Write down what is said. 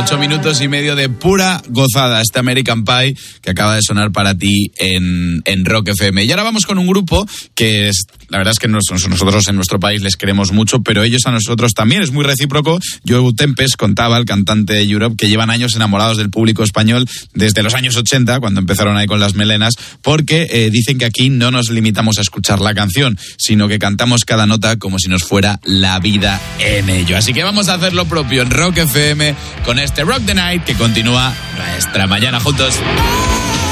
8 minutos y medio de pura gozada, este American Pie que acaba de sonar para ti en Rock FM. Y ahora vamos con un grupo que la verdad es que nosotros en nuestro país les queremos mucho, pero ellos a nosotros también, es muy recíproco. Joe Tempest contaba, el cantante de Europe, que llevan años enamorados del público español desde los años 80, cuando empezaron ahí con las melenas, porque dicen que aquí no nos limitamos a escuchar la canción, sino que cantamos cada nota como si nos fuera la vida en ello. Así que vamos a hacer lo propio en Rock FM con este Rock the Night que continúa nuestra mañana juntos.